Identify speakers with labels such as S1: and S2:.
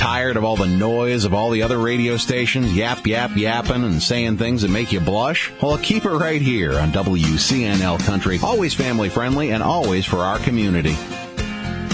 S1: Tired of all the noise of all the other radio stations yapping and saying things that make you blush? Well, keep it right here on WCNL Country. Always family friendly and always for our community.